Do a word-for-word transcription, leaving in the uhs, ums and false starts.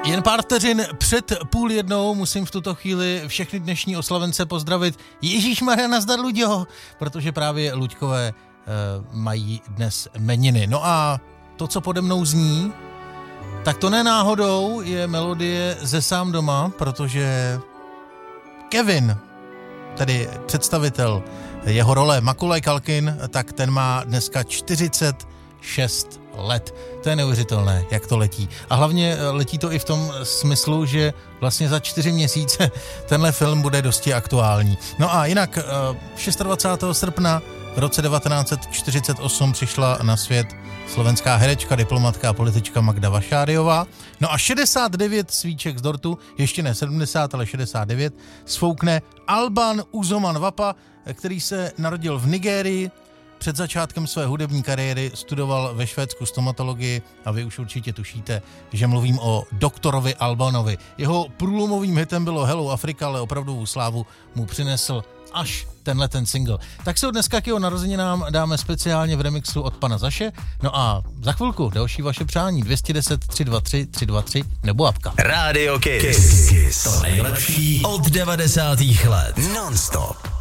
Jen pár vteřin před půl jednou musím v tuto chvíli všechny dnešní oslavence pozdravit. Ježíšmarja, nazdar, Luďo, protože právě Luďkové e, mají dnes jmeniny. No a to, co pode mnou zní, tak to ne náhodou je melodie ze Sám doma, protože Kevin, tedy představitel jeho role Macaulay Culkin, tak ten má dneska čtyřicet šest let. To je neuvěřitelné, jak to letí. A hlavně letí to i v tom smyslu, že vlastně za čtyři měsíce tenhle film bude dosti aktuální. No a jinak dvacátého šestého srpna v roce devatenáct set čtyřicet osm přišla na svět slovenská herečka, diplomatka a politička Magda Vašáriová. No a šedesát devět svíček z dortu, ještě ne sedmdesát, ale šedesát devět, sfoukne Alban Uzoman Vapa, který se narodil v Nigérii. Před začátkem své hudební kariéry studoval ve Švédsku stomatologii a vy už určitě tušíte, že mluvím o doktorovi Albanovi. Jeho průlomovým hitem bylo Hello Afrika, ale opravdovou slávu mu přinesl až tenhle ten single. Tak se ho dneska k jeho narozeninám dáme speciálně v remixu od pana Zaše. No a za chvilku další vaše přání dvě stě deset, tři dva tři, tři dva tři nebo apka. Radio Kiss. Kiss. To nejlepší od devadesátých let. Non-stop.